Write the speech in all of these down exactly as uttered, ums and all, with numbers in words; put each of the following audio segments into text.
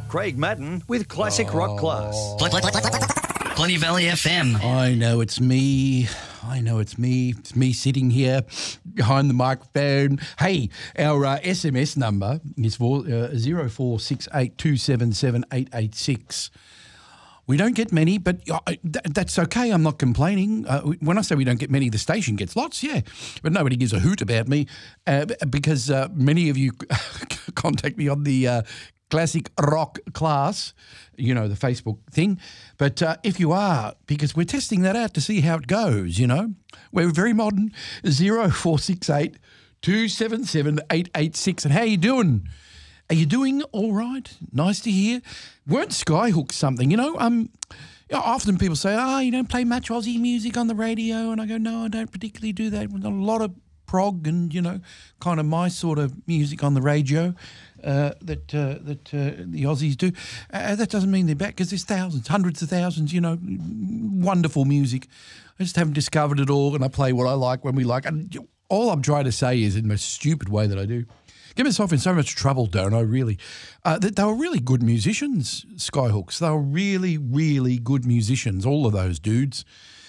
Craig Madden with Classic Rock Class. Plenty Valley F M. I know it's me. I know it's me. It's me sitting here behind the microphone. Hey, our uh, S M S number is for uh, zero four six eight two seven seven eight eight six. We don't get many, but uh, th- that's okay. I'm not complaining. Uh, when I say we don't get many, the station gets lots, yeah. But nobody gives a hoot about me uh, because uh, many of you contact me on the uh, Classic Rock Class, you know, the Facebook thing. But uh, if you are, because we're testing that out to see how it goes, you know. We're very modern. zero four six eight two seven seven eight eight six. And how you doing? Are you doing all right? Nice to hear. Weren't Skyhook something? You know, um, you know, often people say, oh, you don't play much Aussie music on the radio. And I go, no, I don't particularly do that. We've got a lot of prog and, you know, kind of my sort of music on the radio uh, that uh, that uh, the Aussies do. Uh, that doesn't mean they're bad because there's thousands, hundreds of thousands, you know, wonderful music. I just haven't discovered it all and I play what I like when we like. And all I'm trying to say is in my stupid way that I do, get myself in so much trouble, don't I, really? Uh, they, they were really good musicians, Skyhooks. They were really, really good musicians, all of those dudes.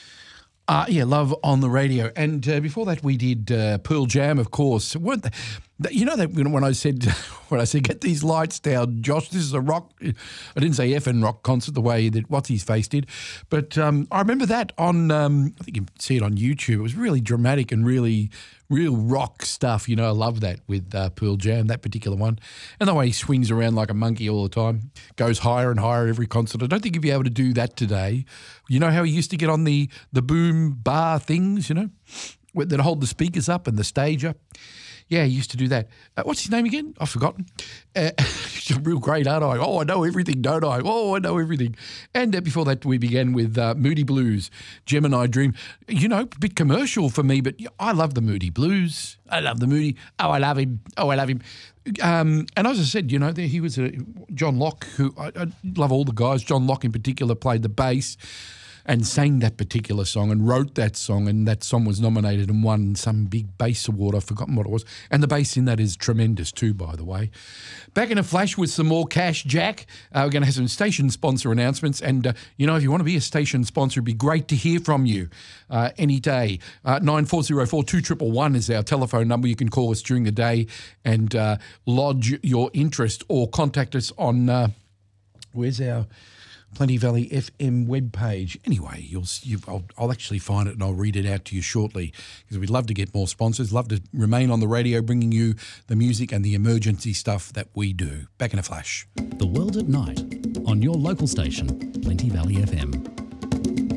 Uh, yeah, love on the radio. And uh, before that we did uh, Pearl Jam, of course. Weren't they, you know that when I said, when I said, get these lights down, Josh, this is a rock, I didn't say effing rock concert the way that What's-His-Face did. But um, I remember that on, um, I think you can see it on YouTube. It was really dramatic and really real rock stuff. You know, I love that with uh, Pearl Jam, that particular one. And the way he swings around like a monkey all the time, goes higher and higher every concert. I don't think you'd be able to do that today. You know how he used to get on the, the boom bar things, you know, that hold the speakers up and the stage up? Yeah, he used to do that. Uh, what's his name again? I've forgotten. Uh, real great, aren't I? Oh, I know everything, don't I? Oh, I know everything. And uh, before that, we began with uh, Moody Blues, Gemini Dream. You know, a bit commercial for me, but I love the Moody Blues. I love the Moody. Oh, I love him. Oh, I love him. Um, and as I said, you know, there, he was a John Locke, who I, I love all the guys. John Locke in particular played the bass and sang that particular song and wrote that song, and that song was nominated and won some big bass award. I've forgotten what it was. And the bass in that is tremendous too, by the way. Back in a flash with some more cash, Jack. Uh, we're going to have some station sponsor announcements. And, uh, you know, if you want to be a station sponsor, it'd be great to hear from you uh, any day. Uh, nine four zero four two one one one is our telephone number. You can call us during the day and uh, lodge your interest or contact us on, uh, where's our Plenty Valley F M webpage. Anyway, you'll, you, I'll, I'll actually find it and I'll read it out to you shortly because we'd love to get more sponsors, love to remain on the radio bringing you the music and the emergency stuff that we do. Back in a flash. The World at Night on your local station, Plenty Valley F M.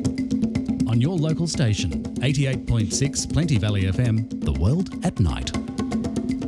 On your local station, eighty-eight point six Plenty Valley F M, The World at Night.